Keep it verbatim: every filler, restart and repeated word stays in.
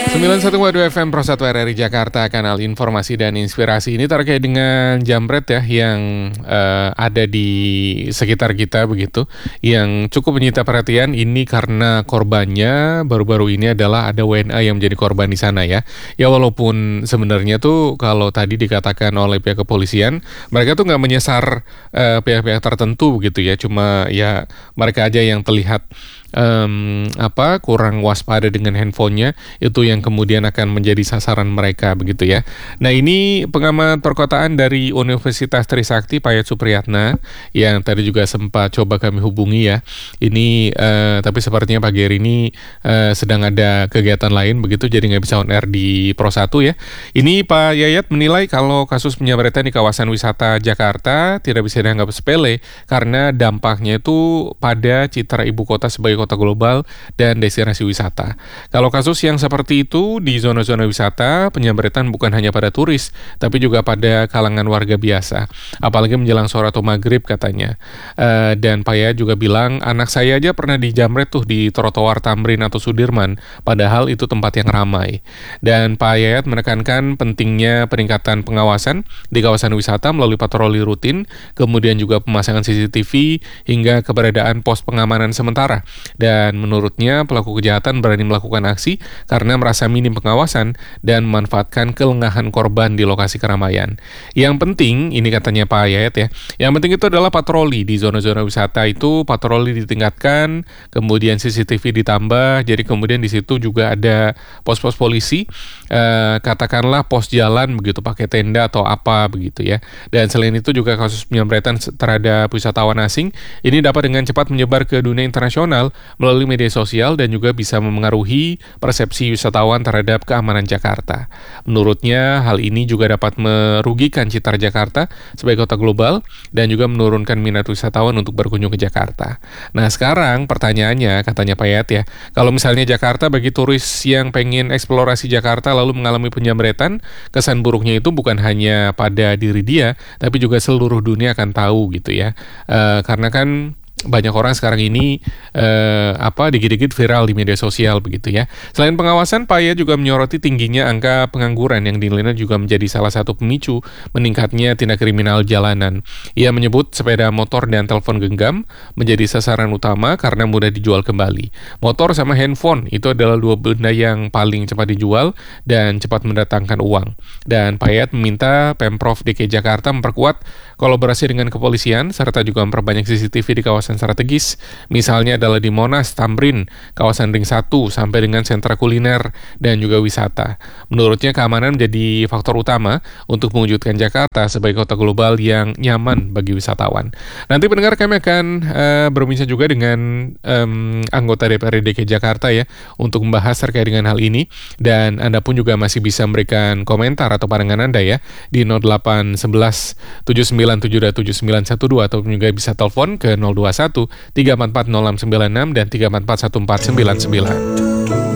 sembilan satu koma dua F M Pro satu R R I Jakarta, kanal informasi dan inspirasi. Ini terkait dengan jambret ya yang uh, ada di sekitar kita begitu, yang cukup menyita perhatian. Ini karena korbannya baru-baru ini adalah ada W N A yang menjadi korban di sana ya. Ya walaupun sebenarnya tuh kalau tadi dikatakan oleh pihak kepolisian, mereka tuh nggak menyasar uh, pihak-pihak tertentu begitu ya. Cuma ya mereka aja yang terlihat Um, apa kurang waspada dengan handphonenya, itu yang kemudian akan menjadi sasaran mereka begitu ya. Nah ini pengamat perkotaan dari Universitas Trisakti, Pak Yayat Supriyatna, yang tadi juga sempat coba kami hubungi ya. Ini uh, tapi sepertinya pagi hari ini uh, sedang ada kegiatan lain begitu, jadi nggak bisa on air di Pro satu ya. Ini Pak Yayat menilai kalau kasus penjambretan di kawasan wisata Jakarta tidak bisa dianggap sepele karena dampaknya itu pada citra ibu kota sebagai kota global dan destinasi wisata. Kalau kasus yang seperti itu di zona-zona wisata, penjambretan bukan hanya pada turis, tapi juga pada kalangan warga biasa. Apalagi menjelang sore atau maghrib katanya. Uh, dan Pak Yayat juga bilang, anak saya aja pernah dijamret tuh di trotoar Tamrin atau Sudirman, padahal itu tempat yang ramai. Dan Pak Yayat menekankan pentingnya peningkatan pengawasan di kawasan wisata melalui patroli rutin, kemudian juga pemasangan C C T V, hingga keberadaan pos pengamanan sementara. Dan menurutnya pelaku kejahatan berani melakukan aksi karena merasa minim pengawasan dan memanfaatkan kelengahan korban di lokasi keramaian. Yang penting, ini katanya Pak Yayat ya, yang penting itu adalah patroli di zona-zona wisata itu, patroli ditingkatkan, kemudian C C T V ditambah, jadi kemudian di situ juga ada pos-pos polisi, eh, katakanlah pos jalan begitu, pakai tenda atau apa begitu ya. Dan selain itu juga kasus penjambretan terhadap wisatawan asing ini dapat dengan cepat menyebar ke dunia internasional melalui media sosial dan juga bisa memengaruhi persepsi wisatawan terhadap keamanan Jakarta. Menurutnya, hal ini juga dapat merugikan citra Jakarta sebagai kota global dan juga menurunkan minat wisatawan untuk berkunjung ke Jakarta. Nah, sekarang pertanyaannya, katanya Pak Yayat ya, kalau misalnya Jakarta bagi turis yang pengen eksplorasi Jakarta lalu mengalami penjambretan, kesan buruknya itu bukan hanya pada diri dia, tapi juga seluruh dunia akan tahu gitu ya. E, karena kan banyak orang sekarang ini eh, apa dikit-dikit viral di media sosial begitu ya. Selain pengawasan, Pak Yayat juga menyoroti tingginya angka pengangguran yang dinilai juga menjadi salah satu pemicu meningkatnya tindak kriminal jalanan. Ia menyebut sepeda motor dan telepon genggam menjadi sasaran utama karena mudah dijual kembali. Motor sama handphone itu adalah dua benda yang paling cepat dijual dan cepat mendatangkan uang. Dan Pak Yayat meminta Pemprov D K I Jakarta memperkuat kolaborasi dengan kepolisian serta juga memperbanyak C C T V di kawasan strategis, misalnya adalah di Monas, Tamrin, kawasan Ring satu, sampai dengan sentra kuliner dan juga wisata. Menurutnya keamanan menjadi faktor utama untuk mewujudkan Jakarta sebagai kota global yang nyaman bagi wisatawan. Nanti pendengar, kami akan uh, berbincang juga dengan um, anggota D P R D D K I Jakarta ya, untuk membahas terkait dengan hal ini, dan Anda pun juga masih bisa memberikan komentar atau pandangan Anda ya, di nol delapan satu satu tujuh sembilan tujuh dua tujuh sembilan satu dua, atau juga bisa telepon ke nol dua satu tiga empat empat nol enam sembilan enam dan tiga empat empat satu empat sembilan sembilan.